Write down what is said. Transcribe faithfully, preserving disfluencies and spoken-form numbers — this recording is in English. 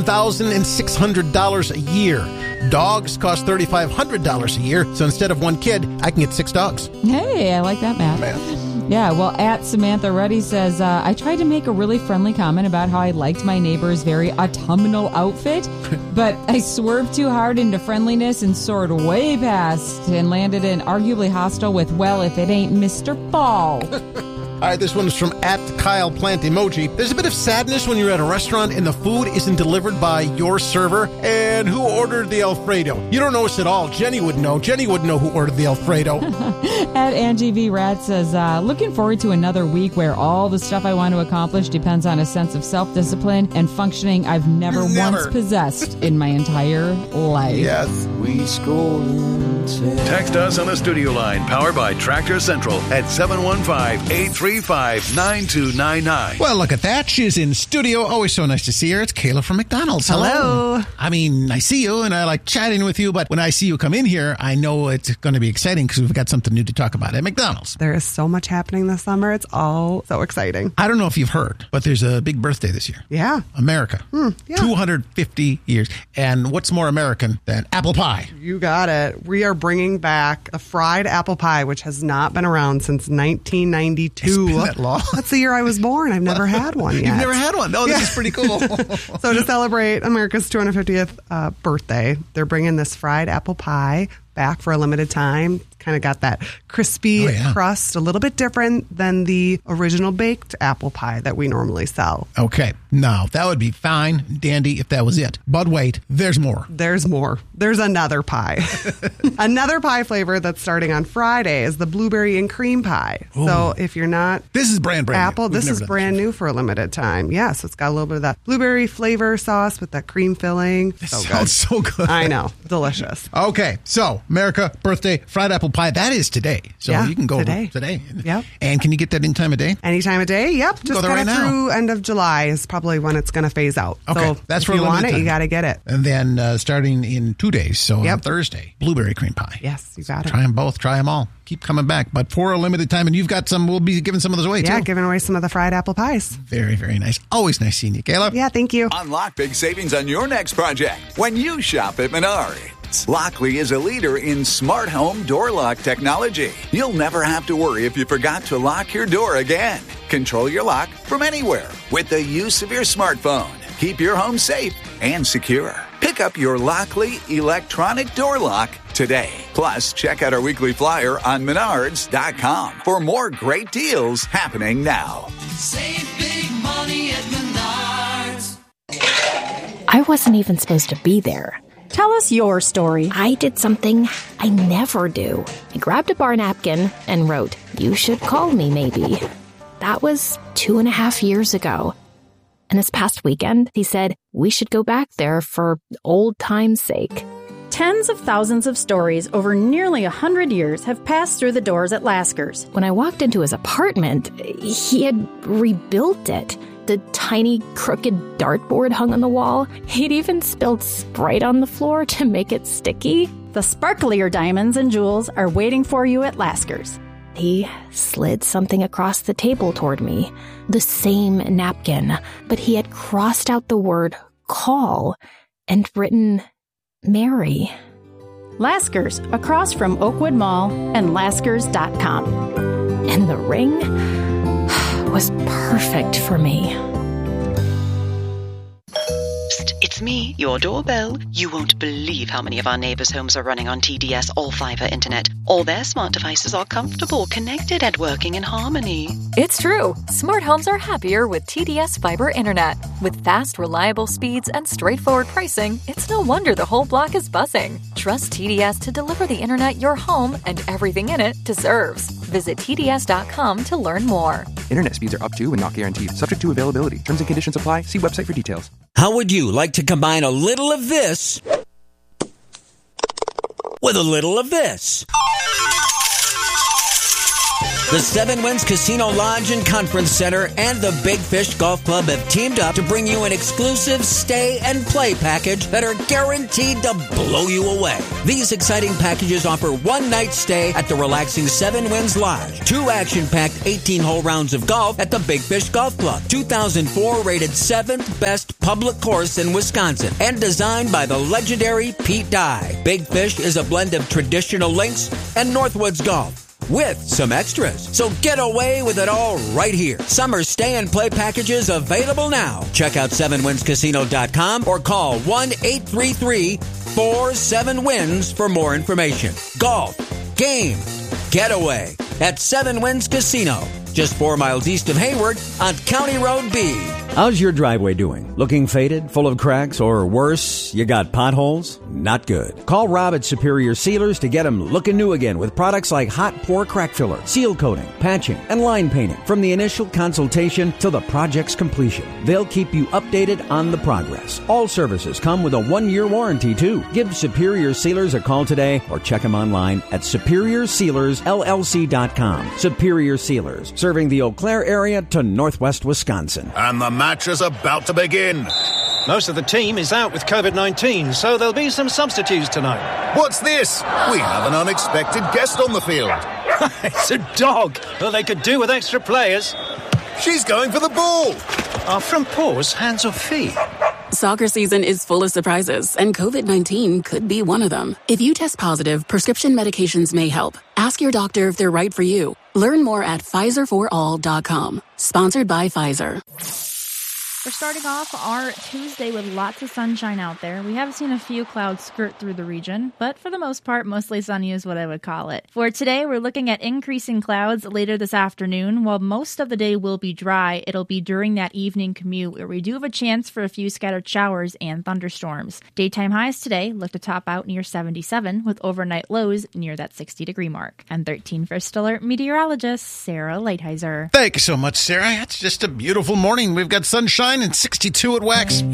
one thousand six hundred dollars a year. Dogs cost three thousand five hundred dollars a year, so instead of one kid, I can get six dogs. Hey, I like that math. Math. Yeah, well, at Samantha Ruddy says, uh, I tried to make a really friendly comment about how I liked my neighbor's very autumnal outfit, but I swerved too hard into friendliness and soared way past and landed in arguably hostile with, well, if it ain't Mister Fall. All right, this one is from at Kyle Plant Emoji. There's a bit of sadness when you're at a restaurant and the food isn't delivered by your server. And who ordered the Alfredo? You don't know us at all. Jenny would know. Jenny would know who ordered the Alfredo. At Angie V. Rat says, uh, looking forward to another week where all the stuff I want to accomplish depends on a sense of self-discipline and functioning I've never, Never. once possessed in my entire life. Yes. We scold and tell. Text us on the studio line powered by Tractor Central at seven one five, eight three five, nine two nine nine. Well, look at that. She's in studio. Always so nice to see her. It's Kayla from McDonald's. Hello. Hello. I mean, I see you and I like chatting with you, but when I see you come in here, I know it's going to be exciting because we've got something new to talk about at McDonald's. There is so much happening this summer. It's all so exciting. I don't know if you've heard, but there's a big birthday this year. Yeah. America. Mm, yeah. two hundred fifty years. And what's more American than apple pie? You got it. We are bringing back the fried apple pie, which has not been around since nineteen ninety-two. It's been that long? That's the year I was born. I've never had one yet. You've never had one? No, this Yeah. is pretty cool. So to celebrate America's two hundred fiftieth uh, birthday, they're bringing this fried apple pie back for a limited time. Kind of got that crispy Oh, yeah. crust, a little bit different than the original baked apple pie that we normally sell. Okay. Now, that would be fine, dandy, if that was it. But wait, there's more. There's more. There's another pie. Another pie flavor that's starting on Friday is the blueberry and cream pie. Ooh. So if you're not This is brand, brand Apple, new. We've this never is done brand before. new for a limited time. Yeah, so it's got a little bit of that blueberry flavor sauce with that cream filling. This So good. sounds so good. I know. Delicious. Okay, so America birthday fried apple pie. That is today, so Yeah, you can go today. today. Yep. And can you get that any time of day? Any time of day. Yep. Just Go there kind of right now. through end of July is probably when it's going to phase out. Okay, so that's if for a you want limited it, you time. got to get it. And then uh, starting in two days, so on Yep. Thursday, blueberry cream pie. Yes, you got it. Try them both. Try them all. Keep coming back, but for a limited time. And you've got some. We'll be giving some of those away Yeah, too. giving away some of the fried apple pies. Very, very nice. Always nice seeing you, Kayla. Yeah, thank you. Unlock big savings on your next project when you shop at Menards. Lockley is a leader in smart home door lock technology. You'll never have to worry if you forgot to lock your door again. Control your lock from anywhere with the use of your smartphone. Keep your home safe and secure. Pick up your Lockley electronic door lock today. Plus, check out our weekly flyer on menards dot com for more great deals happening now. Save big money at Menards. I wasn't even supposed to be there. Tell us your story. I did something I never do. I grabbed a bar napkin and wrote, "You should call me maybe." That was two and a half years ago. And this past weekend, he said, we should go back there for old time's sake. Tens of thousands of stories over nearly a hundred years have passed through the doors at Lasker's. When I walked into his apartment, he had rebuilt it. The tiny, crooked dartboard hung on the wall. He'd even spilled Sprite on the floor to make it sticky. The sparklier diamonds and jewels are waiting for you at Lasker's. He slid something across the table toward me. The same napkin, but he had crossed out the word call and written Mary. Lasker's, across from Oakwood Mall and Laskers dot com. And the ring was perfect for me. Psst, it's me, your doorbell. You won't believe how many of our neighbors' homes are running on T D S all-fiber internet. All their smart devices are comfortable, connected, and working in harmony. It's true. Smart homes are happier with T D S fiber internet. With fast, reliable speeds and straightforward pricing, it's no wonder the whole block is buzzing. Trust T D S to deliver the internet your home and everything in it deserves. Visit T D S dot com to learn more. Internet speeds are up to and not guaranteed. Subject to availability. Terms and conditions apply. See website for details. How would you like to combine a little of this with a little of this? The Seven Winds Casino Lodge and Conference Center and the Big Fish Golf Club have teamed up to bring you an exclusive stay and play package that are guaranteed to blow you away. These exciting packages offer one night stay at the relaxing Seven Winds Lodge, two action-packed eighteen-hole rounds of golf at the Big Fish Golf Club, two thousand four rated seventh best public course in Wisconsin, and designed by the legendary Pete Dye. Big Fish is a blend of traditional links and Northwoods golf, with some extras. So get away with it all right here. Summer stay and play packages available now. Check out seven winds casino dot com or call one eight three three, four seven wins for more information. Golf, games, getaway at Seven Winds Casino, just four miles east of Hayward on County Road B. How's your driveway doing? Looking faded, full of cracks, or worse, you got potholes? Not good. Call Rob at Superior Sealers to get them looking new again with products like hot pour crack filler, seal coating, patching, and line painting. From the initial consultation to the project's completion, they'll keep you updated on the progress. All services come with a one-year warranty, too. Give Superior Sealers a call today or check them online at superior sealers L L C dot com. Superior Sealers, serving the Eau Claire area to northwest Wisconsin. And the match is about to begin. Most of the team is out with covid nineteen, so there'll be some substitutes tonight. What's this? We have an unexpected guest on the field. It's a dog. Well, they could do with extra players. She's going for the ball. Are front paws hands or feet? Soccer season is full of surprises, and covid nineteen could be one of them. If you test positive, prescription medications may help. Ask your doctor if they're right for you. Learn more at Pfizer for all dot com. Sponsored by Pfizer. We're starting off our Tuesday with lots of sunshine out there. We have seen a few clouds skirt through the region, but for the most part, mostly sunny is what I would call it. For today, we're looking at increasing clouds later this afternoon. While most of the day will be dry, it'll be during that evening commute where we do have a chance for a few scattered showers and thunderstorms. Daytime highs today look to top out near seventy-seven, with overnight lows near that sixty degree mark. And thirteen First Alert meteorologist Sarah Lighthizer. Thank you so much, Sarah. It's just a beautiful morning. We've got sunshine and sixty-two at Wax.